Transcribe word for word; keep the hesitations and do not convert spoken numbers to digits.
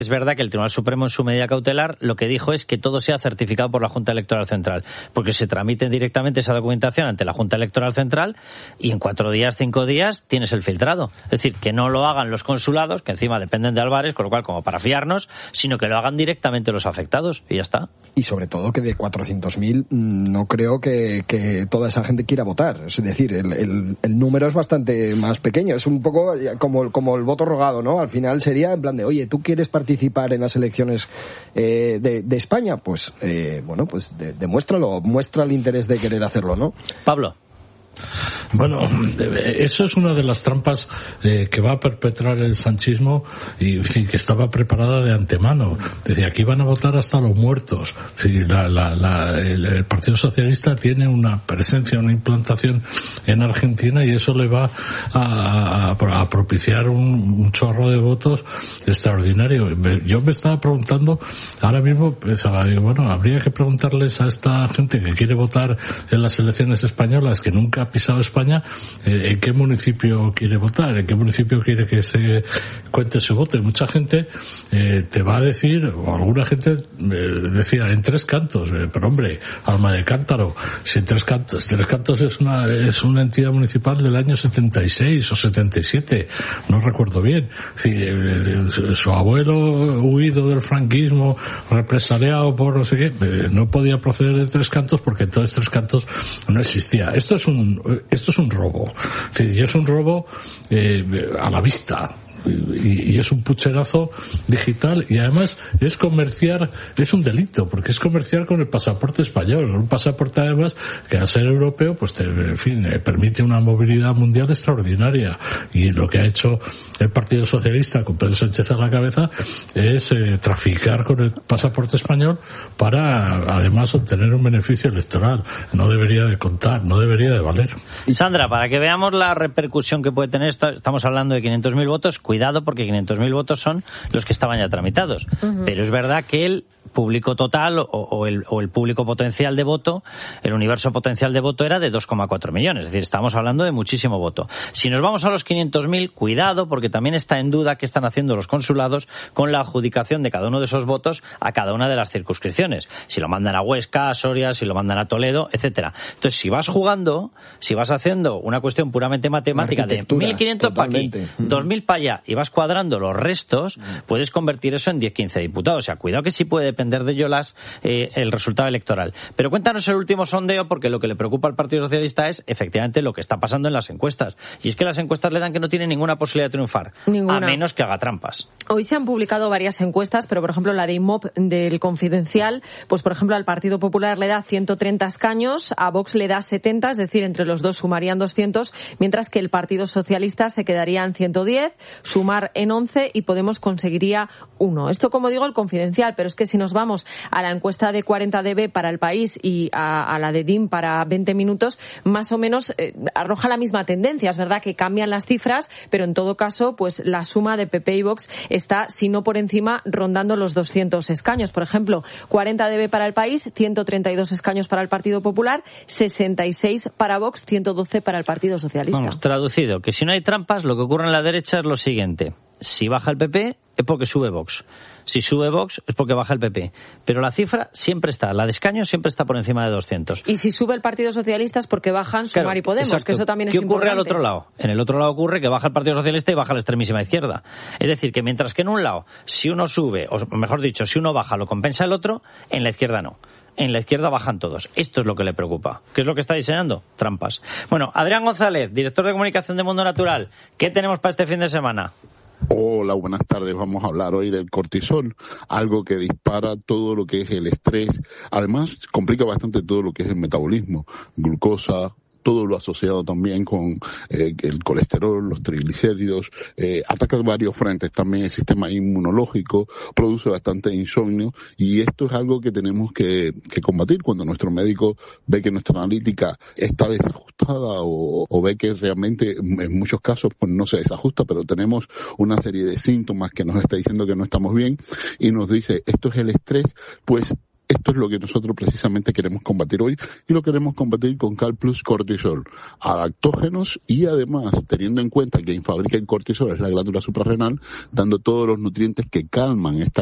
Es verdad que el Tribunal Supremo en su medida cautelar lo que dijo es que todo sea certificado por la Junta Electoral Central, porque se tramite directamente esa documentación ante la Junta Electoral Central y en cuatro días, cinco días tienes el filtrado. Es decir, que no lo hagan los consulados, que encima dependen de Álvarez, con lo cual como para fiarnos, sino que lo hagan directamente los afectados y ya está. Y sobre todo que de cuatrocientos mil no creo que, que toda esa gente quiera votar. Es decir, el, el, el número es bastante más pequeño. Es un poco como, como el voto rogado, ¿no? Al final sería en plan de, oye, ¿tú quieres participar participar en las elecciones eh, de, de España? Pues, eh, bueno, pues de, demuéstralo, muestra el interés de querer hacerlo, ¿no? Pablo. Bueno, eso es una de las trampas eh, que va a perpetrar el sanchismo y en fin, que estaba preparada de antemano. Desde aquí van a votar hasta los muertos. La, la, la, el, el Partido Socialista tiene una presencia, una implantación en Argentina y eso le va a, a, a propiciar un, un chorro de votos extraordinario. Yo me estaba preguntando, ahora mismo pensaba, digo, bueno, habría que preguntarles a esta gente que quiere votar en las elecciones españolas, que nunca ha pisado España, eh, en qué municipio quiere votar, en qué municipio quiere que se cuente su voto. Y mucha gente eh, te va a decir, o alguna gente eh, decía, en Tres Cantos, eh, pero hombre, Alma de Cántaro, si en Tres Cantos, Tres Cantos es una, es una entidad municipal del año setenta y seis o setenta y siete, no recuerdo bien. Sí, eh, su abuelo huido del franquismo, represaliado por no sé qué, eh, no podía proceder de Tres Cantos porque entonces Tres Cantos no existía. Esto es un Esto es un robo, y es un robo eh, a la vista. Y, y es un pucherazo digital y además es comerciar, es un delito porque es comerciar con el pasaporte español, un pasaporte además que al ser europeo pues te, en fin, eh, permite una movilidad mundial extraordinaria y lo que ha hecho el Partido Socialista con Pedro Sánchez a la cabeza es eh, traficar con el pasaporte español para además obtener un beneficio electoral. No debería de contar, no debería de valer. Sandra, para que veamos la repercusión que puede tener esto, estamos hablando de quinientos mil votos. Cuidado, porque quinientos mil votos son los que estaban ya tramitados. Uh-huh. Pero es verdad que el público total o, o, el, o el público potencial de voto, el universo potencial de voto era de dos coma cuatro millones. Es decir, estamos hablando de muchísimo voto. Si nos vamos a los quinientos mil, cuidado, porque también está en duda qué están haciendo los consulados con la adjudicación de cada uno de esos votos a cada una de las circunscripciones. Si lo mandan a Huesca, a Soria, si lo mandan a Toledo, etcétera. Entonces, si vas jugando, si vas haciendo una cuestión puramente matemática de mil quinientos para aquí, dos mil para allá, y vas cuadrando los restos, puedes convertir eso en diez, quince diputados. O sea, cuidado que sí puede depender de ello las, eh, el resultado electoral. Pero cuéntanos el último sondeo, porque lo que le preocupa al Partido Socialista es efectivamente lo que está pasando en las encuestas. Y es que las encuestas le dan que no tiene ninguna posibilidad de triunfar, ninguna, a menos que haga trampas. Hoy se han publicado varias encuestas, pero por ejemplo la de IMOP del Confidencial, pues por ejemplo al Partido Popular le da ciento treinta escaños, a Vox le da setenta, es decir, entre los dos sumarían doscientos, mientras que el Partido Socialista se quedaría en ciento diez, Sumar en once y Podemos conseguiría uno. Esto, como digo, el Confidencial, pero es que si nos vamos a la encuesta de cuarenta D B para El País y a, a la de D I M para veinte minutos, más o menos eh, arroja la misma tendencia. Es verdad que cambian las cifras, pero en todo caso, pues la suma de P P y Vox está, si no por encima, rondando los doscientos escaños. Por ejemplo, cuarenta D B para El País, ciento treinta y dos escaños para el Partido Popular, sesenta y seis para Vox, ciento doce para el Partido Socialista. Vamos, traducido, que si no hay trampas, lo que ocurre en la derecha es lo siguiente. Si baja el P P, es porque sube Vox. Si sube Vox, es porque baja el P P. Pero la cifra siempre está, la de escaños siempre está por encima de doscientos. Y si sube el Partido Socialista es porque bajan Sumar claro, y Podemos, exacto. Que eso también es importante. ¿Qué ocurre al otro lado? En el otro lado ocurre que baja el Partido Socialista y baja la extremísima izquierda. Es decir, que mientras que en un lado, si uno sube, o mejor dicho, si uno baja lo compensa el otro, en la izquierda no. En la izquierda bajan todos. Esto es lo que le preocupa. ¿Qué es lo que está diseñando? Trampas. Bueno, Adrián González, director de comunicación de Mundo Natural. ¿Qué tenemos para este fin de semana? Hola, buenas tardes. Vamos a hablar hoy del cortisol, algo que dispara todo lo que es el estrés. Además, complica bastante todo lo que es el metabolismo, glucosa, todo lo asociado también con eh, el colesterol, los triglicéridos, eh, ataca varios frentes, también el sistema inmunológico, produce bastante insomnio y esto es algo que tenemos que, que combatir cuando nuestro médico ve que nuestra analítica está desajustada o, o ve que realmente en muchos casos pues no se desajusta, pero tenemos una serie de síntomas que nos está diciendo que no estamos bien y nos dice esto es el estrés, pues esto es lo que nosotros precisamente queremos combatir hoy y lo queremos combatir con Cal Plus Cortisol, adaptógenos y además teniendo en cuenta que quien fabrica el cortisol es la glándula suprarrenal, dando todos los nutrientes que calman esta